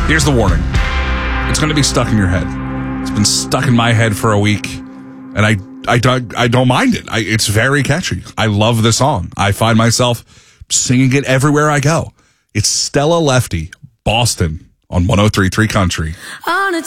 Here's the warning. It's going to be stuck in your head. It's been stuck in my head for a week, and I don't mind it. It's very catchy. I love the song. I find myself singing it everywhere I go. It's Stella Lefty, Boston, on 103.3 Country. On a